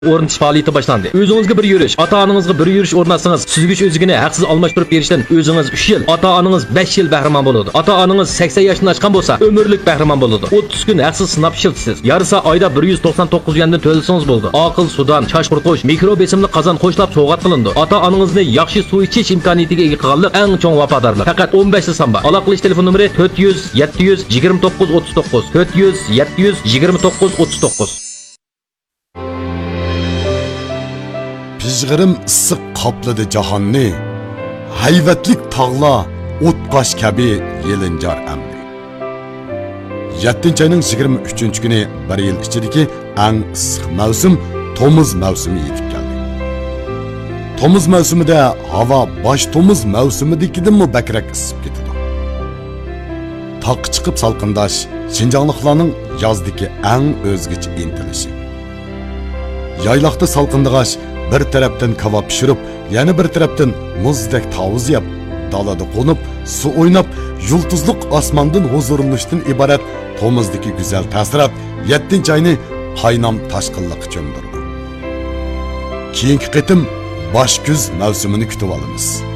o'rnatish faoliyati boshlandi. O'zingizga bir yurish, ota-onangizga bir yurish o'rnatsangiz, sizga o'zigini haqsiz almashtirib berishdan o'zingiz 3 yil, ota-onangiz 5 yil bahramon bo'ladi. Ota-onangiz 80 yoshdan oshgan bo'lsa, umrlik bahramon bo'ladi. 30 kun haqsiz sinab ishlatasiz. Yarısa oyda 199 yandan to'lasangiz bo'ldi. Aql sudan, chash qurqish, mikro besimli qozon qo'shlab sovg'at qilindi. Ota-onangizni yaxshi suv ichish imkoniyatiga ega qilganlik eng chong vafodorlik. Faqat 15 samba. Aloqalash telefon nomeri 400 700 29 39 400 700 29 39. Pijg'irim issiq qopladi jahonni, hayvatlik tog'lar o'tqosh kabi yelinjar amri. 7-oyning 23-kuni 1 yil ichidagi eng issiq mavsum tomuz mavsumi yetib keldi. Tomuz mavsumida havo bosh tomuz mavsumidagidanmi bakrak isib ketadi. Taq chiqib salqindash Şinjanlıqlarning yozdagi eng o'zgacha intilishi. Yayloqda salqindagash bir tarafdan kebab pishirib, yana bir tarafdan muzdek tavuz yeb, dalada qo'nib, su o'ynab, yulduzliq osmondan huzurlanishdan iborat tomuzdagi go'zal ta'sirat 7-oyni qaynam tashqinliqqa cho'mdirdi. Keyingi qitim bosh kuz mavsumini kutib olamiz.